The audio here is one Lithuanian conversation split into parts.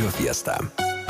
Radio Fiesta.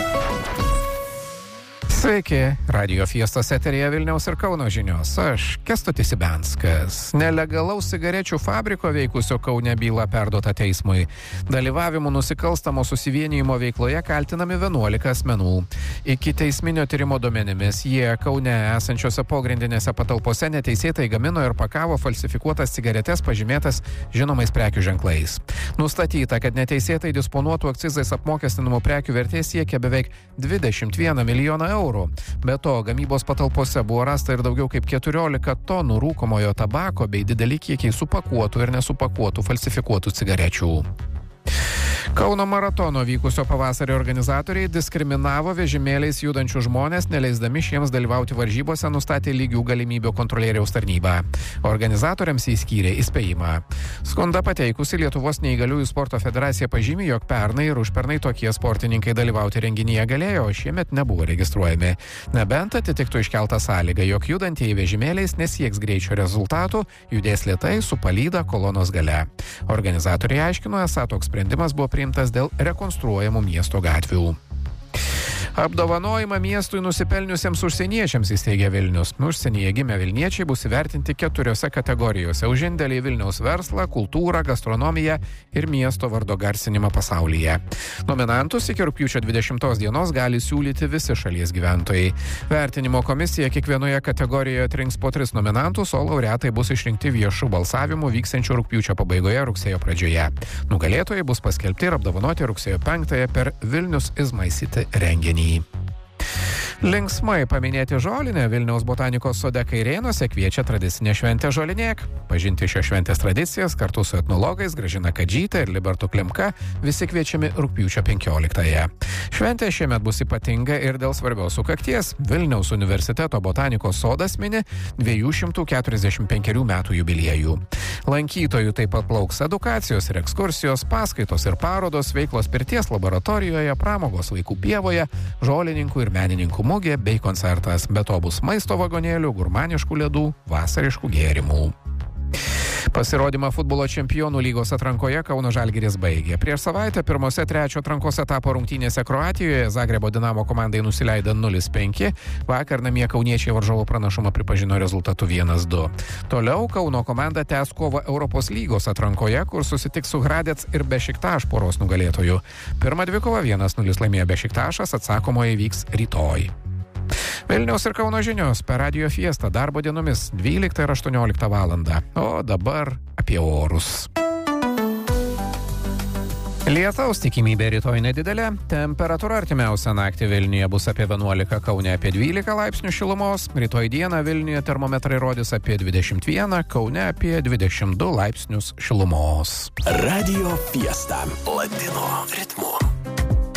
Sveiki, Radio Fiestos eteryje Vilniaus ir Kauno žinios. Aš Kęstutis Ibenskas. Nelegalaus cigarečių fabriko veikusio Kaune byla perduota teismui. Dalyvavimu nusikalstamo susivienijimo veikloje kaltinami 11 asmenų. Iki teisminio tyrimo duomenimis jie Kaune esančiose pogrindinėse patalpose neteisėtai gamino ir pakavo falsifikuotas cigaretes pažymėtas žinomais prekių ženklais. Nustatyta, kad neteisėtai disponuotų akcizais apmokestinamų prekių vertė siekia beveik 21 milijoną eurų. Be to, gamybos patalpose buvo rasta ir daugiau kaip 14 tonų rūkomojo tabako bei dideli kiekiai supakuotų ir nesupakuotų falsifikuotų cigarečių. Kauno maratono vykusio pavasario organizatoriai diskriminavo vežimėliais judančių žmonės, neleisdami šiems dalyvauti varžybose, nustatė lygių galimybių kontrolieriaus tarnybą. Organizatoriams įskyrė įspėjimą. Skundą pateikusi Lietuvos neįgaliųjų sporto federacija pažymė, jog pernai ir užpernai tokie sportininkai dalyvauti renginyje galėjo, o šiemet nebuvo registruojami. Nebent atitiktų iškeltą sąlygą, jog judantieji vežimėliais nesieks greičio rezultatų, judės lėtai su palyda kolonos gale. Organizatoriai aiškino, esą toks sprendimas buvo priimtas dėl rekonstruojamų miesto gatvių. Apdovanojimą miestui nusipelniusiems užsieniečiams įsteigė Vilnius. Užsienyje gimę Vilniečiai bus įvertinti 4 kategorijose už indėlį į Vilniaus verslą, kultūrą, gastronomiją ir miesto vardo garsinimą pasaulyje. Nominantus iki rugpjūčio 20 dienos gali siūlyti visi šalies gyventojai. Vertinimo komisija kiekvienoje kategorijoje atrinks po 3 nominantus, o laureatai bus išrinkti viešų balsavimų vyksiančių rugpjūčio pabaigoje, rugsėjo pradžioje. Nugalėtojai bus paskelbti ir apdovanoti rugsėjo 5 per Vilnius is my city renginį. Linksmai paminėti žolinę Vilniaus botanikos sode Kairėnuose kviečia tradicinė šventė Žolinėk. Pažinti šios šventės tradicijas kartu su etnologais Gražina Kadžytė ir Libertu Klimka visi kviečiami rugpjūčio 15-ąją. Šventė šiemet bus ypatinga ir dėl svarbios sukakties. Vilniaus universiteto botanikos sodas mini 245 metų jubiliejų. Lankytojų taip pat plauks edukacijos ir ekskursijos, paskaitos ir parodos, veiklos pirties laboratorijoje, pramogos vaikų pievoje, žolininkų ir menininkų mugė bei koncertas. Be to bus maisto vagonėlių, gurmaniškų ledų, vasariškų gėrimų. Pasirodymą futbolo čempionų lygos atrankoje Kauno Žalgiris baigė. Prieš savaitę pirmose 3 atrankos etapo rungtynėse Kroatijoje Zagrebo Dinamo komandai nusileido 0-5. Vakar namie kauniečiai varžovų pranašumą pripažino rezultatu 1-2. Toliau Kauno komanda tęs kovą Europos lygos atrankoje, kur susitiks su Hradec ir Bešiktaš poros nugalėtojų. Pirmą dvikovą 1-0 laimėjo Bešiktašas, atsakomoji vyks rytoj. Vilniaus ir Kauno žinios per Radio Fiestą darbo dienomis 12 ir 18 valandą. O dabar apie orus. Lietaus tikimybė rytoj nedidelė. Temperatūra artimiausią naktį Vilniuje bus apie 11, Kaune apie 12 laipsnių šilumos. Rytoj dieną Vilniuje termometrai rodys apie 21, Kaune apie 22 laipsnius šilumos. Radio Fiesta. Latino ritmu.